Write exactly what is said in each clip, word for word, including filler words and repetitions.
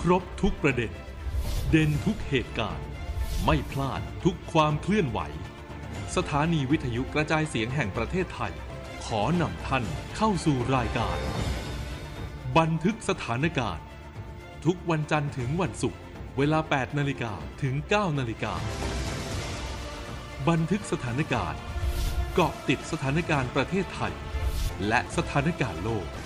ครบทุกประเด็นเด่นทุกเหตุการณ์ไม่พลาดทุกความเคลื่อนไหวสถานีวิทยุกระจายเสียงแห่งประเทศไทยขอนำท่านเข้าสู่รายการบันทึกสถานการณ์ทุกวันจันทร์ถึงวันศุกร์เวลา แปดนาฬิกา ถึง เก้านาฬิกา บันทึกสถานการณ์เกาะติดสถานการณ์ประเทศไทยและสถานการณ์โลก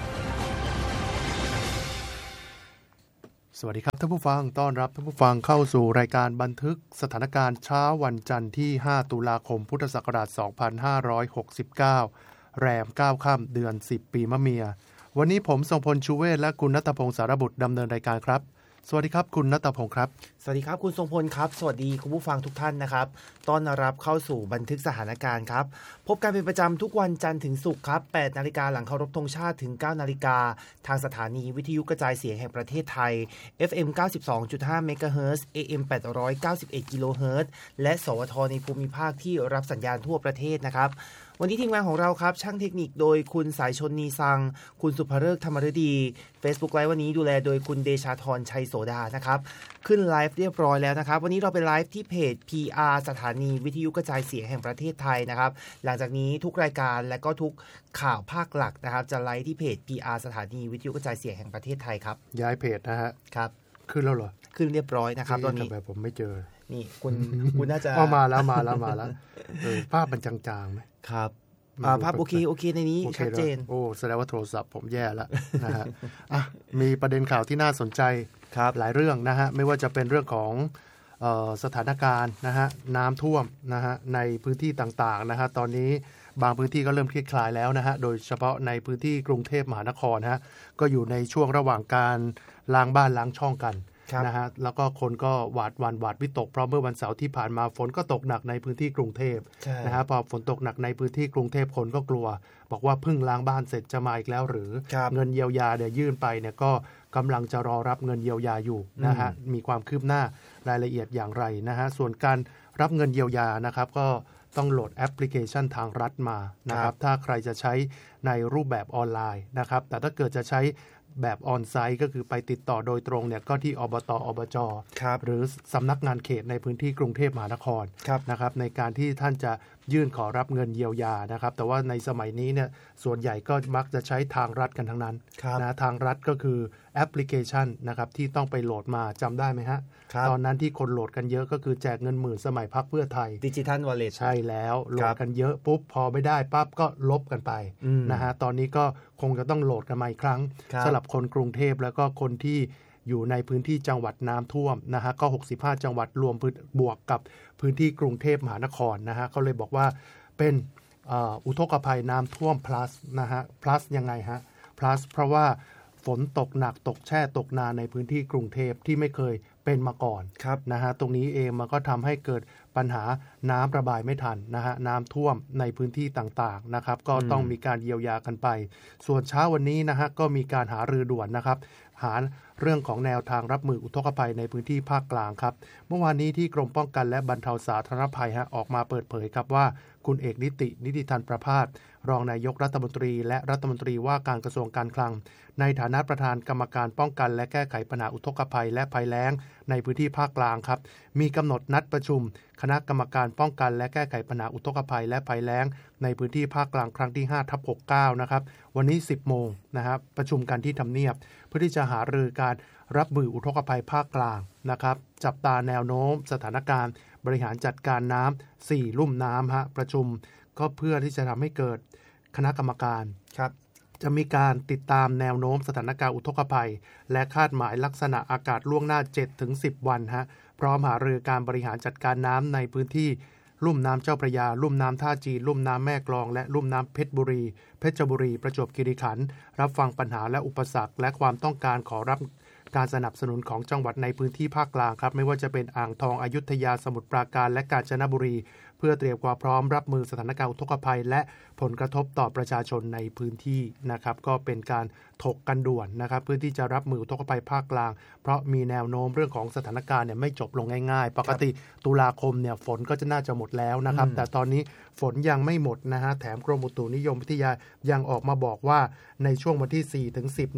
สวัสดีครับท่านผู้ฟังต้อนรับท่านผู้ฟังเข้าสู่รายการบันทึกสถานการณ์เช้าวันจันทร์ที่ห้าตุลาคมพุทธศักราชสองพันห้าร้อยหกสิบเก้าแรมเก้าค่ำเดือนสิบปีมะเมียวันนี้ผมทรงพลชูเวศและคุณณัฐพงศ์สารบุตรดำเนินรายการครับสวัสดีครับคุณณัฐพงศ์ครับสวัสดีครับคุณทรงพลครับสวัสดีคุณผู้ฟังทุกท่านนะครับต้อนรับเข้าสู่บันทึกสถานการณ์ครับพบกันเป็นประจำทุกวันจันทร์ถึงศุกร์ครับ แปดนาฬิกาหลังเคารพธงชาติถึง เก้านาฬิกาทางสถานีวิทยุกระจายเสียงแห่งประเทศไทย เอฟ เอ็ม เก้าสิบสองจุดห้า เมกะเฮิรตซ์ เอ เอ็ม แปดร้อยเก้าสิบเอ็ด กิโลเฮิรตซ์และสวทในภูมิภาคที่รับสัญญาณทั่วประเทศนะครับวันนี้ทีมงานของเราครับช่างเทคนิคโดยคุณสายชนนีซังคุณสุภฤกษ์ธรรมฤดี Facebook ไลฟ์วันนี้ดูแลโดยคุณเดชาธรชัยโสดานะครับขึ้นไลฟ์เรียบร้อยแล้วนะครับวันนี้เราไปไลฟ์ที่เพจ พี อาร์ สถานีวิทยุกระจายเสียงแห่งประเทศไทยนะครับหลังจากนี้ทุกรายการและก็ทุกข่าวภาคหลักนะครับจะไลฟ์ที่เพจ พี อาร์ สถานีวิทยุกระจายเสียงแห่งประเทศไทยครับย้ายเพจนะฮะครับขึ้นแล้วเหรอขึ้นเรียบร้อยนะครับตอนนี้ทำไมผมไม่เจอนี่คุณคุณน่าจะเอามาแล้วมาแล้วมาแล้วเออภาพมันจางๆไหมครับอ่าภาพโอเคโอเคในนี้ชัดเจนโอ้แสดงว่าโทรศัพท์ผมแย่แล้วนะฮะอ่ะมีประเด็นข่าวที่น่าสนใจหลายเรื่องนะฮะไม่ว่าจะเป็นเรื่องของเอ่อสถานการณ์นะฮะน้ำท่วมนะฮะในพื้นที่ต่างๆนะฮะตอนนี้บางพื้นที่ก็เริ่มคลี่คลายแล้วนะฮะโดยเฉพาะในพื้นที่กรุงเทพมหานครฮะก็อยู่ในช่วงระหว่างการล้างบ้านล้างช่องกันนะฮะแล้วก็คนก็หวาดหวั่นหวาดวิตกเพราะเมื่อวันเสาร์ที่ผ่านมาฝนก็ตกหนักในพื้นที่กรุงเทพนะฮะพอฝนตกหนักในพื้นที่กรุงเทพคนก็กลัวบอกว่าเพิ่งล้างบ้านเสร็จจะมาอีกแล้วหรือเงินเยียวยาเดี๋ยวยื่นไปเนี่ยก็กำลังจะรอรับเงินเยียวยาอยู่นะฮะมีความคืบหน้ารายละเอียดอย่างไรนะฮะส่วนการรับเงินเยียวยานะครับก็ต้องโหลดแอปพลิเคชันทางรัฐมานะครับถ้าใครจะใช้ในรูปแบบออนไลน์นะครับแต่ถ้าเกิดจะใช้แบบออนไซต์ก็คือไปติดต่อโดยตรงเนี่ยก็ที่อบต.อบจ.หรือสำนักงานเขตในพื้นที่กรุงเทพมหานครนะครับในการที่ท่านจะยื่นขอรับเงินเยียวยานะครับแต่ว่าในสมัยนี้เนี่ยส่วนใหญ่ก็มักจะใช้ทางรัฐกันทั้งนั้นนะทางรัฐก็คือแอปพลิเคชันนะครับที่ต้องไปโหลดมาจำได้ไหมฮะตอนนั้นที่คนโหลดกันเยอะก็คือแจกเงินหมื่นสมัยพรรคเพื่อไทยดิจิทัลวอลเล็ตใช่แล้วโหลดกันเยอะปุ๊บพอไม่ได้ปั๊บก็ลบกันไปนะฮะตอนนี้ก็คงจะต้องโหลดกันมาอีกครั้งสำหรับคนกรุงเทพแล้วก็คนที่อยู่ในพื้นที่จังหวัดน้ำท่วมนะฮะก็หกสิบห้าจังหวัดรวมบวกกับพื้นที่กรุงเทพมหานครนะฮะเขาเลยบอกว่าเป็นอุทกภัยน้ำท่วม plus นะฮะ plus ยังไงฮะ plus เพราะว่าฝนตกหนักตกแช่ตกนานในพื้นที่กรุงเทพที่ไม่เคยเป็นมาก่อนนะฮะตรงนี้เองมันก็ทำให้เกิดปัญหาน้ำระบายไม่ทันนะฮะน้ำท่วมในพื้นที่ต่างๆนะครับก็ต้องมีการเยียวยากันไปส่วนเช้าวันนี้นะฮะก็มีการหารือด่วนนะครับหาเรื่องของแนวทางรับมืออุทกภัยในพื้นที่ภาคกลางครับเมื่อวานนี้ที่กรมป้องกันและบรรเทาสาธารณภัยฮะออกมาเปิดเผยครับว่าคุณเอกนิตินิติธันประภาสรองนายกรัฐมนตรีและรัฐมนตรีว่าการกระทรวงการคลังในฐานะประธานกรรมการป้องกันและแก้ไขปัญหาอุทกภัยและภัยแล้งในพื้นที่ภาคกลางครับมีกำหนดนัดประชุมคณะกรรมการป้องกันและแก้ไขปัญหาอุทกภัยและภัยแล้งในพื้นที่ภาคกลางครั้งที่ ห้าทับหกสิบเก้า นะครับวันนี้ สิบโมงนะครับประชุมกันที่ทำเนียบเพื่อที่จะหารือการรับมืออุทกภัยภาคกลางนะครับจับตาแนวโน้มสถานการณ์บริหารจัดการน้ำสี่ลุ่มน้ำฮะประชุมก็เพื่อที่จะทำให้เกิดคณะกรรมการครับจะมีการติดตามแนวโน้มสถานการณ์อุทกภัยและคาดหมายลักษณะอากาศล่วงหน้า เจ็ดถึงสิบ วันฮะพร้อมหารือการบริหารจัดการน้ำในพื้นที่ลุ่มน้ำเจ้าพระยาลุ่มน้ำท่าจีนลุ่มน้ำแม่กลองและลุ่มน้ำเพชรบุรีเพชรบุรีประจวบคีรีขันธ์รับฟังปัญหาและอุปสรรคและความต้องการขอรับการสนับสนุนของจังหวัดในพื้นที่ภาคกลางครับไม่ว่าจะเป็นอ่างทองอยุธยาสมุทรปราการและกาญจนบุรีเพื่อเตรียมความพร้อมรับมือสถานการณ์อุทกภัยและผลกระทบต่อประชาชนในพื้นที่นะครับก็เป็นการถกกันด่วนนะครับเพื่อที่จะรับมืออุทกภัยภาคกลางเพราะมีแนวโน้มเรื่องของสถานการณ์เนี่ยไม่จบลงง่ายๆปกติตุลาคมเนี่ยฝนก็จะน่าจะหมดแล้วนะครับแต่ตอนนี้ฝนยังไม่หมดนะฮะแถมกรมอุตุนิยมวิทยายังออกมาบอกว่าในช่วงวันที่ สี่ถึงสิบ เนี่ย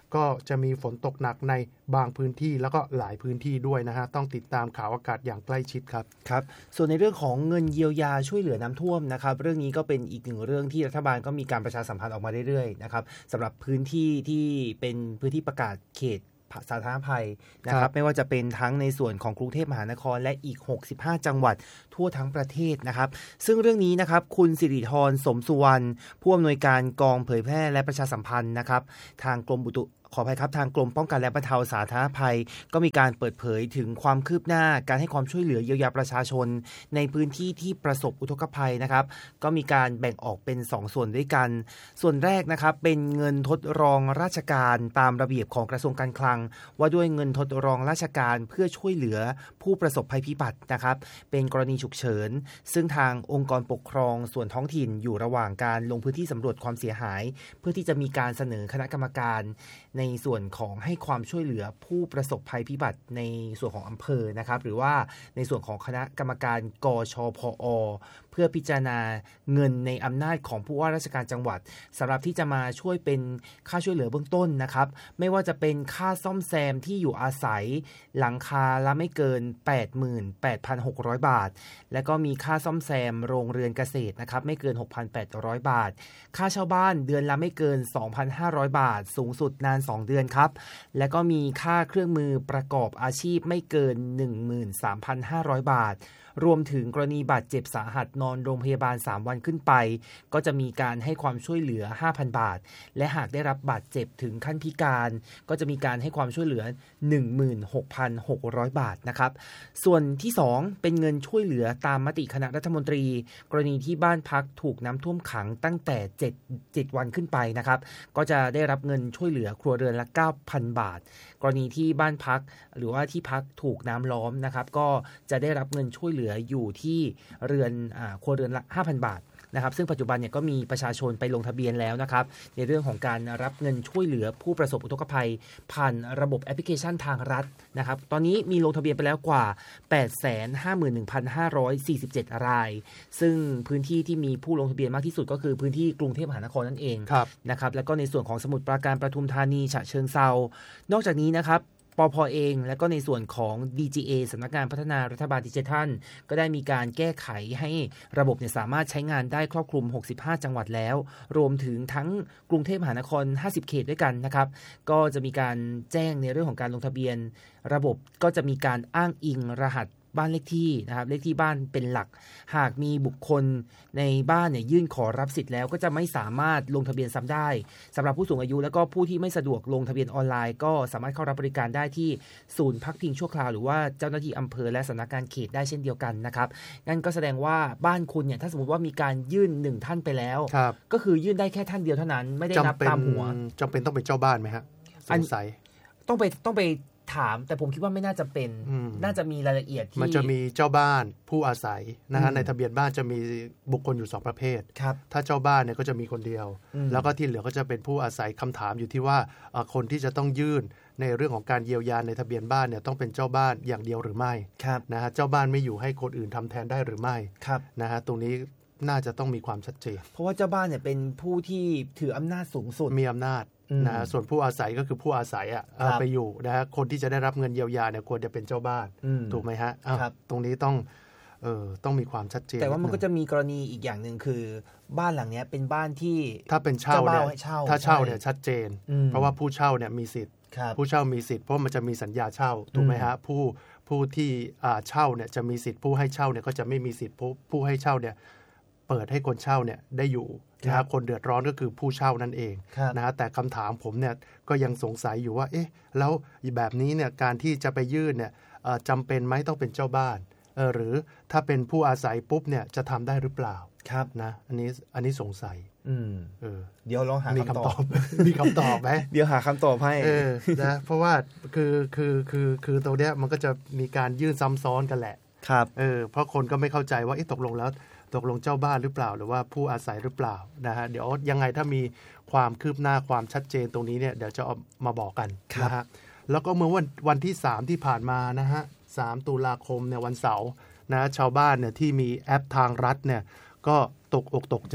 ก็จะมีฝนตกหนักในบางพื้นที่แล้วก็หลายพื้นที่ด้วยนะฮะต้องติดตามข่าวอากาศอย่างใกล้ชิดครับครับส่วนในเรื่องของเงินเยียวยาช่วยเหลือน้ำท่วมนะครับเรื่องนี้ก็เป็นอีกหนึ่งเรื่องที่รัฐบาลก็มีการประชาสัมพันธ์ออกมาเรื่อยๆนะครับสำหรับพื้นที่ที่เป็นพื้นที่ประกาศเขตสาธารณภัยนะครับไม่ว่าจะเป็นทั้งในส่วนของกรุงเทพมหานครและอีกหกสิบห้าจังหวัดทั่วทั้งประเทศนะครับซึ่งเรื่องนี้นะครับคุณสิริธรสมสุวรรณผู้อำนวยการกองเผยแพร่และประชาสัมพันธ์นะครับทางกรมอุตุขออภัยครับทางกรมป้องกันและบรรเทาสาธารณภัยก็มีการเปิดเผยถึงความคืบหน้าการให้ความช่วยเหลือเยียวยาประชาชนในพื้นที่ที่ประสบอุทกภัยนะครับก็มีการแบ่งออกเป็นสองส่วนด้วยกันส่วนแรกนะครับเป็นเงินทดรองราชการตามระเบียบของกระทรวงการคลังว่าด้วยเงินทดรองราชการเพื่อช่วยเหลือผู้ประสบภัยพิบัตินะครับเป็นกรณีฉุกเฉินซึ่งทางองค์กรปกครองส่วนท้องถิ่นอยู่ระหว่างการลงพื้นที่สำรวจความเสียหายเพื่อที่จะมีการเสนอคณะกรรมการในส่วนของให้ความช่วยเหลือผู้ประสบภัยพิบัติในส่วนของอำเภอนะครับหรือว่าในส่วนของคณะกรรมการกชพอเพื่อพิจารณาเงินในอำนาจของผู้ว่าราชการจังหวัดสำหรับที่จะมาช่วยเป็นค่าช่วยเหลือเบื้องต้นนะครับไม่ว่าจะเป็นค่าซ่อมแซมที่อยู่อาศัยหลังคาละไม่เกิน แปดหมื่นแปดพันหกร้อย บาทและก็มีค่าซ่อมแซมโรงเรือนเกษตรนะครับไม่เกิน หกพันแปดร้อย บาทค่าเช่าบ้านเดือนละไม่เกิน สองพันห้าร้อย บาทสูงสุดนานสองเดือนครับและก็มีค่าเครื่องมือประกอบอาชีพไม่เกิน หนึ่งหมื่นสามพันห้าร้อย บาทรวมถึงกรณีบาดเจ็บสาหัสนอนโรงพยาบาลสามวันขึ้นไปก็จะมีการให้ความช่วยเหลือ ห้าพัน บาทและหากได้รับบาดเจ็บถึงขั้นพิการก็จะมีการให้ความช่วยเหลือ หนึ่งหมื่นหกพันหกร้อย บาทนะครับส่วนที่สองเป็นเงินช่วยเหลือตามมติคณะรัฐมนตรีกรณีที่บ้านพักถูกน้ำท่วมขังตั้งแต่เจ็ด เจ็ดวันขึ้นไปนะครับก็จะได้รับเงินช่วยเหลือครัวเรือนละ เก้าพัน บาทกรณีที่บ้านพักหรือว่าที่พักถูกน้ำล้อมนะครับก็จะได้รับเงินช่วยเหลืออยู่ที่เรือนอ่าครัวเรือนละ ห้าพัน บาทนะครับซึ่งปัจจุบันเนี่ยก็มีประชาชนไปลงทะเบียนแล้วนะครับในเรื่องของการรับเงินช่วยเหลือผู้ประสบอุทกภัยผ่านระบบแอปพลิเคชันทางรัฐนะครับตอนนี้มีลงทะเบียนไปแล้วกว่า แปดแสนห้าหมื่นหนึ่งพันห้าร้อยสี่สิบเจ็ด รายซึ่งพื้นที่ที่มีผู้ลงทะเบียนมากที่สุดก็คือพื้นที่กรุงเทพมหานครนั่นเองนะครับแล้วก็ในส่วนของสมุทรปราการปทุมธานีฉะเชิงเทรานอกจากนี้นะครับปพ.เองและก็ในส่วนของ ดี จี เอ สำนักงานพัฒนารัฐบาลดิจิทัลก็ได้มีการแก้ไขให้ระบบเนี่ยสามารถใช้งานได้ครอบคลุมหกสิบห้าจังหวัดแล้วรวมถึงทั้งกรุงเทพมหานครห้าสิบเขตด้วยกันนะครับก็จะมีการแจ้งในเรื่องของการลงทะเบียนระบบก็จะมีการอ้างอิงรหัสบ้านเลขที่นะครับเลขที่บ้านเป็นหลักหากมีบุคคลในบ้านเนี่ยยื่นขอรับสิทธิ์แล้วก็จะไม่สามารถลงทะเบียนซ้ำได้สำหรับผู้สูงอายุแล้วก็ผู้ที่ไม่สะดวกลงทะเบียนออนไลน์ก็สามารถเข้ารับบริการได้ที่ศูนย์พักพิงชั่วคราวหรือว่าเจ้าหน้าที่อำเภอและสำนักงานเขตได้เช่นเดียวกันนะครับงั้นก็แสดงว่าบ้านคุณเนี่ยถ้าสมมติว่ามีการยื่นหนึ่งท่านไปแล้วก็คือยื่นได้แค่ท่านเดียวเท่านั้นไม่ได้นับตามหัวจำเป็นต้องเป็นเจ้าบ้านไหมฮะสงสัยต้องไปต้องไปถามแต่ผมคิดว่าไม่น่าจะเป็นน่าจะมีรายละเอียดที่มันจะมีเจ้าบ้านผู้อาศัยนะฮะในทะเบียนบ้านจะมีบุคคลอยู่สองประเภทถ้าเจ้าบ้านเนี่ยก็จะมีคนเดียวแล้วก็ที่เหลือก็จะเป็นผู้อาศัยคำถามอยู่ที่ว่าคนที่จะต้องยื่นในเรื่องของการเยียวยาในทะเบียนบ้านเนี่ยต้องเป็นเจ้าบ้านอย่างเดียวหรือไม่นะฮะเจ้าบ้านไม่อยู่ให้คนอื่นทำแทนได้หรือไม่นะฮะตรงนี้น่าจะต้องมีความชัดเจนเพราะว่าเจ้าบ้านเนี่ยเป็นผู้ที่ถืออำนาจสูงสุดมีอำนาจนะฮะส่วนผู้อาศัยก็คือผู้อาศัยอ่ะไปอยู่นะฮะคนที่จะได้รับเงินเยียวยาเนี่ยควรจะเป็นเจ้าบ้านถูกไหมฮะตรงนี้ต้องเออต้องมีความชัดเจนแต่ว่ามันก็จะมีกรณีอีกอย่างหนึ่งคือบ้านหลังนี้เป็นบ้านที่ถ้าเป็นเช่าเนี่ยถ้าเช่าเนี่ยชัดเจนเพราะว่าผู้เช่าเนี่ยมีสิทธิ์ผู้เช่ามีสิทธิ์เพราะมันจะมีสัญญาเช่าถูกไหมฮะผู้ผู้ที่เช่าเนี่ยจะมีสิทธิ์ผู้ให้เช่าเนี่ยก็จะไม่มีสิทธิ์ผู้ผู้ให้เช่าเนี่ยเปิดให้คนเช่าเนี่ยได้อยู่นะฮะคนเดือดร้อนก็คือผู้เช่านั่นเองนะฮะแต่คำถามผมเนี่ยก็ยังสงสัยอยู่ว่าเอ๊ะแล้วแบบนี้เนี่ยการที่จะไปยื่นเนี่ยจำเป็นไหมต้องเป็นเจ้าบ้านเออหรือถ้าเป็นผู้อาศัยปุ๊บเนี่ยจะทำได้หรือเปล่าครับนะอันนี้อันนี้สงสัยอืมเออเดี๋ยวลองหาคำตอบมีคำตอบไหมเดี๋ยวหาคำตอบให้เออนะเพราะว่าคือคือคือคือตรงเนี้ยมันก็จะมีการยื่นซ้ำซ้อนกันแหละครับเออเพราะคนก็ไม่เข้าใจว่าตกลงแล้วตกลงเจ้าบ้านหรือเปล่าหรือว่าผู้อาศัยหรือเปล่านะฮะเดี๋ยวยังไงถ้ามีความคืบหน้าความชัดเจนตรงนี้เนี่ยเดี๋ยวจะเอามาบอกกันนะฮะแล้วก็เมื่อวันวันที่สามที่ผ่านมานะฮะสามตุลาคมเนี่ยวันเสาร์นะชาวบ้านเนี่ยที่มีแอปทางรัฐเนี่ยก็ตกอกตกใจ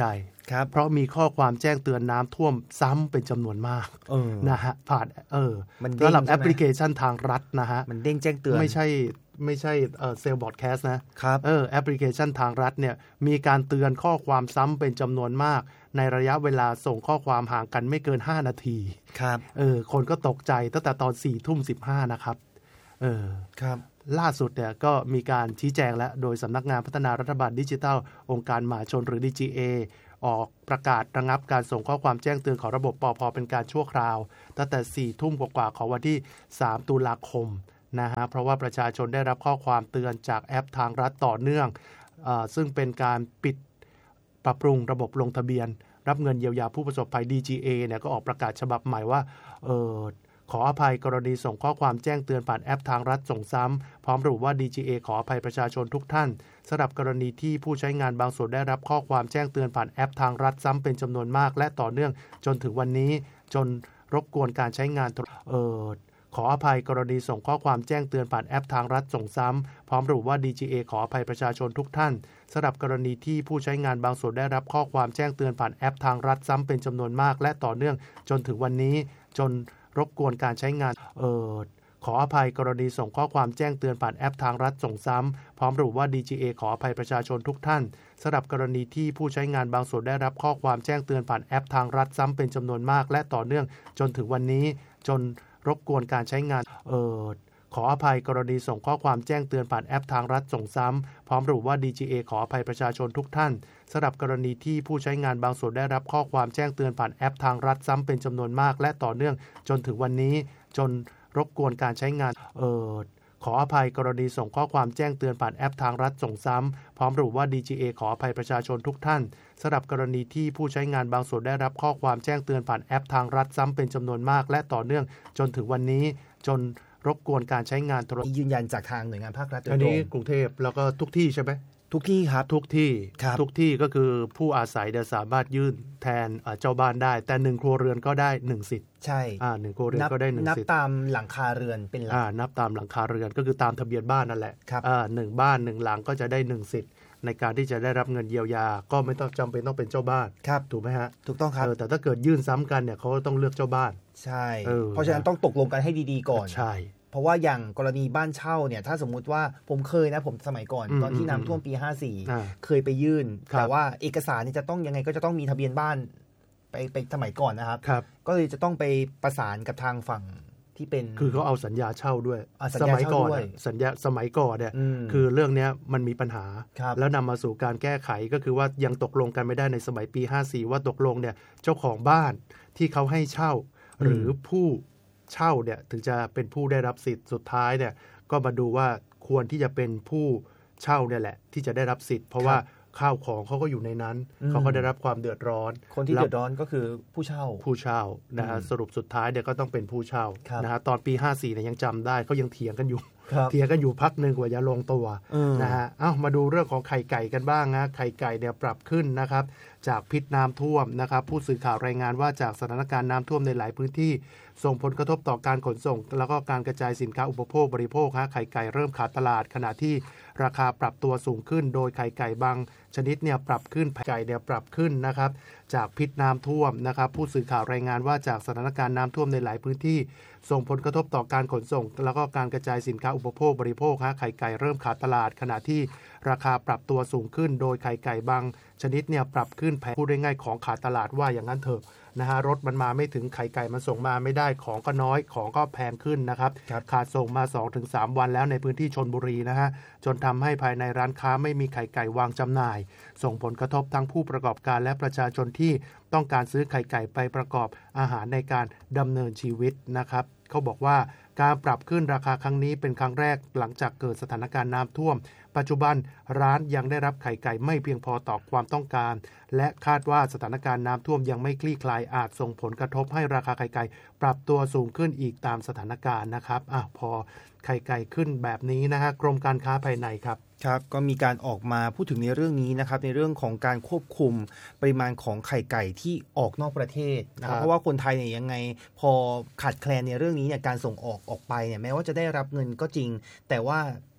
เพราะมีข้อความแจ้งเตือนน้ำท่วมซ้ำเป็นจำนวนมากนะฮะผ่านเออสำหรับแอปพลิเคชันทางรัฐนะฮะมันเด้งแจ้งเตือนไม่ใช่ไม่ใช่เอ่อเซลล์บอดแคสต์นะครับเออแอปพลิเคชันทางรัฐเนี่ยมีการเตือนข้อความซ้ำเป็นจำนวนมากในระยะเวลาส่งข้อความห่างกันไม่เกินห้านาทีครับเออคนก็ตกใจตั้งแต่ตอน สี่ทุ่มสิบห้า นะครับเออครับล่าสุดเนี่ยก็มีการชี้แจงแล้วโดยสำนักงานพัฒนารัฐบาลดิจิทัลองค์การมหาชนหรือ ดี จี เอ ออกประกาศระงับการส่งข้อความแจ้งเตือนของระบบปภ.เป็นการชั่วคราวตั้งแต่ สี่ทุ่มกว่าๆของวันที่สามตุลาคมนะฮะเพราะว่าประชาชนได้รับข้อความเตือนจากแอปทางรัฐต่อเนื่องเอ่อซึ่งเป็นการปิดปรับปรุงระบบลงทะเบียนรับเงินเยียวยาผู้ประสบภัย ดี จี เอ เนี่ยก็ออกประกาศฉบับใหม่ว่าเอ่อขออภัยกรณีส่งข้อความแจ้งเตือนผ่านแอปทางรัฐส่งซ้ำพร้อมระบุว่า ดี จี เอ ขออภัยประชาชนทุกท่านสำหรับกรณีที่ผู้ใช้งานบางส่วนได้รับข้อความแจ้งเตือนผ่านแอปทางรัฐซ้ำเป็นจำนวนมากและต่อเนื่องจนถึงวันนี้จนรบกวนการใช้งานเอ่อขออภัยกรณีส่งข้อความแจ้งเตือนผ่านแอปทางรัฐส่งซ้ำพร้อมระบุว่า ดี จี เอ ขออภัยประชาชนทุกท่านสำหรับกรณีที่ผู้ใช้งานบางส่วนได้รับข้อความแจ้งเตือนผ่านแอปทางรัฐซ้ำเป็นจำนวนมากและต่อเนื่องจนถึงวันนี้จนรบกวนการใช้งานเอ่อขออภัยกรณีส่งข้อความแจ้งเตือนผ่านแอปทางรัฐส่งซ้ำพร้อมระบุว่า ดี จี เอ ขออภัยประชาชนทุกท่านสำหรับกรณีที่ผู้ใช้งานบางส่วนได้รับข้อความแจ้งเตือนผ่านแอปทางรัฐซ้ำเป็นจำนวนมากและต่อเนื่องจนถึงวันนี้จนรบกวนการใช้งานเอ่อขออภัยกรณีส่งข้อความแจ้งเตือนผ่านแอปทางรัฐส่งซ้ำพร้อมระบุว่า ดี จี เอ ขออภัยประชาชนทุกท่านสำหรับกรณีที่ผู้ใช้งานบางส่วนได้รับข้อความแจ้งเตือนผ่านแอปทางรัฐซ้ำเป็นจำนวนมากและต่อเนื่องจนถึงวันนี้จนรบกวนการใช้งานเอ่อขออภัยกรณีส่งข้อความแจ้งเตือนผ่านแอปทางรัฐส่งซ้ำพร้อมระบุว่า ดี จี เอ ขออภัยประชาชนทุกท่านสำหรับกรณีที่ผู้ใช้งานบางส่วนได้รับข้อความแจ้งเตือนผ่านแอปทางรัฐซ้ำเป็นจำนวนมากและต่อเนื่องจนถึงวันนี้จนรบกวนการใช้งานโทรศัพท์ยืนยันจากทางหน่วยงานภาครัฐโดยตรงอันนี้กรุงเทพแล้วก็ทุกที่ใช่ไหมทุกที่ครับทุกที่ทุกที่ก็คือผู้อาศัยจะสามารถยื่นแทนเจ้าบ้านได้แต่หนึ่งครัวเรือนก็ได้หนึ่งสิทธิ์ใช่อ่าหนึ่งครัวเรือนก็ได้หนึ่งสิทธิ์นับตามหลังคาเรือนเป็นหลักอ่านับตามหลังคาเรือนก็คือตามทะเบียนบ้านนั่นแหละอ่าหนึ่งบ้านหนึ่งหลังก็จะได้หนึ่งสิทธิ์ในการที่จะได้รับเงินเยียวยาก็ไม่ต้องจำเป็นต้องเป็นเจ้าบ้านถูกไหมฮะถูกต้องครับแต่ถ้าเกิดยื่นซ้ำกันเนี่ยเขาต้องเลือกเจ้าบ้านใช่เพราะฉะนั้นต้องตกลงกันให้ดีๆก่อนใช่เพราะว่าอย่างกรณีบ้านเช่าเนี่ยถ้าสมมุติว่าผมเคยนะผมสมัยก่อนตอนที่น้ำท่วมปีห้าสี่เคยไปยื่นแต่ว่าเอกสารนี่จะต้องยังไงก็จะต้องมีทะเบียนบ้านไปไปสมัยก่อนนะครับก็เลยจะต้องไปประสานกับทางฝั่งที่เป็นคือเขาเอาสัญญาเช่าด้วยสมัยก่อนสัญญาสมัยก่อนเนี่ยคือเรื่องนี้มันมีปัญหาแล้วนำมาสู่การแก้ไขก็คือว่ายังตกลงกันไม่ได้ในสมัยปีห้าสี่ว่าตกลงเนี่ยเจ้าของบ้านที่เขาให้เช่าหรือผู้เช่าเนี่ยถึงจะเป็นผู้ได้รับสิทธิ์สุดท้ายเนี่ยก็มาดูว่าควรที่จะเป็นผู้เช่าเนี่ยแหละที่จะได้รับสิทธิ์เพราะว่าข้าวของเขาก็อยู่ในนั้นเขาก็ได้รับความเดือดร้อนคนที่เดือดร้อนก็คือผู้เช่าผู้เช่านะฮะสรุปสุดท้ายเนี่ยก็ต้องเป็นผู้เช่านะฮะตอนปีห้าสี่เนี่ยยังจำได้เขายังเถียงกันอยู่เถียงกันอยู่พักนึงกว่าจะลงตัวนะฮะเอ้ามาดูเรื่องของไข่ไก่กันบ้างนะไข่ไก่เนี่ยปรับขึ้นนะครับจากพิษน้ำท่วมนะครับผู้สื่อข่าวรายงานว่าจากสถานการณ์น้ำท่วมในหลายพื้นที่ส่งผลกระทบต่อการขนส่งแล้วก็การกระจายสินค้าอุปโภคบริโภคฮะไข่ไก่เริ่มขาดตลาดขณะที่ราคาปรับตัวสูงขึ้นโดยไข่ไก่บางชนิดเนี่ยปรับขึ้นไก่เนี่ยปรับขึ้นนะครับจากพิษน้ำท่วมนะครับผู้สื่อข่าวรายงานว่าจากสถานการณ์น้ำท่วมในหลายพื้นที่ส่งผลกระทบต่อการขนส่งแล้วก็การกระจายสินค้าอุปโภคบริโภคฮะไข่ไก่เริ่มขาดตลาดขณะที่ราคาปรับตัวสูงขึ้นโดยไข่ไก่บางชนิดเนี่ยปรับขึ้นแพงพูดได้ง่ายของขาดตลาดว่าอย่างนั้นเถอะนะฮะรถมันมาไม่ถึงไข่ไก่มันส่งมาไม่ได้ของก็น้อยของก็แพงขึ้นนะครับขาดส่งมา สองถึงสาม วันแล้วในพื้นที่ชลบุรีนะฮะจนทำให้ภายในร้านค้าไม่มีไข่ไก่วางจำหน่ายส่งผลกระทบทั้งผู้ประกอบการและประชาชนที่ต้องการซื้อไข่ไก่ไปประกอบอาหารในการดำเนินชีวิตนะครับเขาบอกว่าการปรับขึ้นราคาครั้งนี้เป็นครั้งแรกหลังจากเกิดสถานการณ์น้ำท่วมปัจจุบันร้านยังได้รับไข่ไก่ไม่เพียงพอต่อความต้องการและคาดว่าสถานการณ์น้ำท่วมยังไม่คลี่คลายอาจส่งผลกระทบให้ราคาไข่ไก่ปรับตัวสูงขึ้นอีกตามสถานการณ์นะครับอ่ะพอไข่ไก่ขึ้นแบบนี้นะฮะกรมการค้าภายในครับครับก็มีการออกมาพูดถึงในเรื่องนี้นะครับในเรื่องของการควบคุมปริมาณของไข่ไก่ที่ออกนอกประเทศนะครับเพราะว่าคนไทยเนี่ยยังไงพอขาดแคลนในเรื่องนี้เนี่ยการส่งออกออกไปเนี่ยแม้ว่าจะได้รับเงินก็จริงแต่ว่า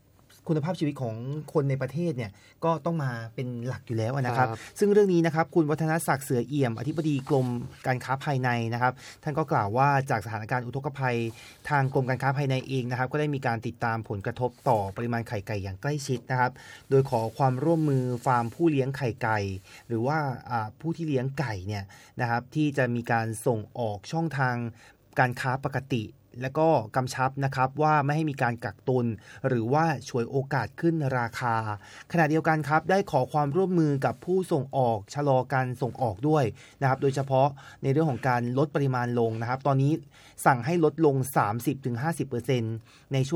คุณภาพชีวิตของคนในประเทศเนี่ยก็ต้องมาเป็นหลักอยู่แล้วนะครับซึ่งเรื่องนี้นะครับคุณวัฒนศักดิ์เสือเอี่ยมอธิบดีกรมการค้าภายในนะครับท่านก็กล่าวว่าจากสถานการณ์อุทกภัยทางกรมการค้าภายในเองนะครับก็ได้มีการติดตามผลกระทบต่อปริมาณไข่ไก่อย่างใกล้ชิดนะครับโดยขอความร่วมมือฟาร์มผู้เลี้ยงไข่ไก่หรือว่าผู้ที่เลี้ยงไก่เนี่ยนะครับที่จะมีการส่งออกช่องทางการค้าปกติและก็กำชับนะครับว่าไม่ให้มีการกักตุนหรือว่าฉวยโอกาสขึ้นราคาขณะเดียวกันครับได้ขอความร่วมมือกับผู้ส่งออกชะลอการส่งออกด้วยนะครับโดยเฉพาะในเรื่องของการลดปริมาณลงนะครับตอนนี้สั่งให้ลดลง สามสิบถึงห้าสิบเปอร์เซ็นต์ ในช่วง